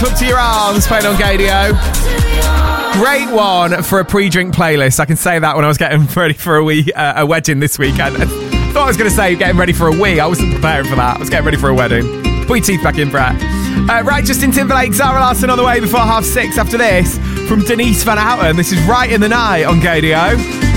Up to Your Arms, playing on Gadio. Great one for a pre-drink playlist. I can say that when I was getting ready for a wedding this weekend. I thought I was going to say getting ready for a wee. I wasn't preparing for that. I was getting ready for a wedding. Put your teeth back in, Brett. Right, Justin Timberlake, Zara Larsson on the way before 6:30 after this. From Denise Van Houten, this is Right in the Night on Gadio.